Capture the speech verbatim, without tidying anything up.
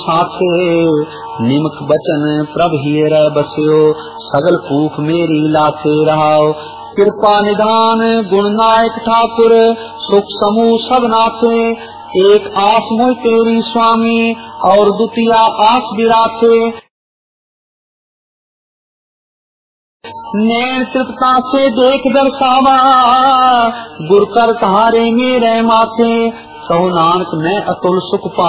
साथे निमक बचन प्रभ हीर बस्यो, सगल भूख मेरी लाथे रहाओ। कृपा निधान गुण नायक ठाकुर, सुख समूह सब नाथे। एक आस मोह तेरी स्वामी, और द्वितीय आस विराथे। नैन तृप्ता से देख दर्शावा, गुर कर कहारे मेरे माथे। कहो नानक मैं अतुल सुख पा